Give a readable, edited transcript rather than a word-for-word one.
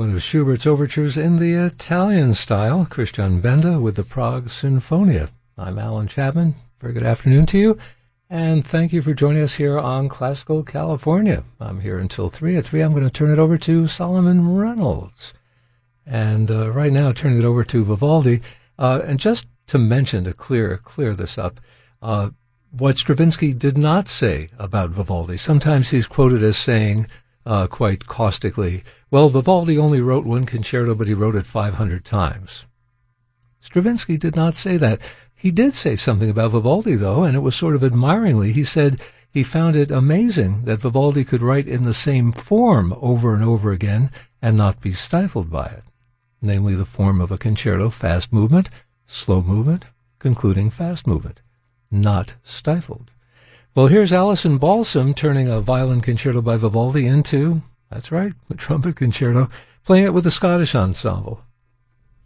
one of Schubert's overtures in the Italian style, Christian Benda with the Prague Sinfonia. I'm Alan Chapman. Very good afternoon to you, and thank you for joining us here on Classical California. I'm here until 3. At 3, I'm going to turn it over to Solomon Reynolds. And right now, turning it over to Vivaldi. And just to mention, to clear this up, what Stravinsky did not say about Vivaldi. Sometimes he's quoted as saying, quite caustically, well, Vivaldi only wrote one concerto, but he wrote it 500 times. Stravinsky did not say that. He did say something about Vivaldi, though, and it was sort of admiringly. He said he found it amazing that Vivaldi could write in the same form over and over again and not be stifled by it, namely the form of a concerto, fast movement, slow movement, concluding fast movement, not stifled. Well, here's Alison Balsam turning a violin concerto by Vivaldi into, that's right, a trumpet concerto, playing it with the Scottish Ensemble.